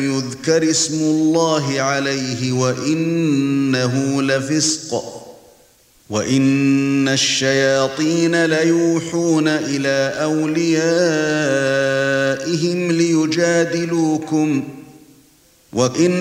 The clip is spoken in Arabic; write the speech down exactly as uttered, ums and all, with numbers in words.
يُذْكَرِ اسْمُ اللَّهِ عَلَيْهِ وَإِنَّهُ لَفِسْقٌ وَإِنَّ الشَّيَاطِينَ لَيُوحُونَ إِلَى أَوْلِيَائِهِمْ لِيُجَادِلُوكُمْ وَإِنْ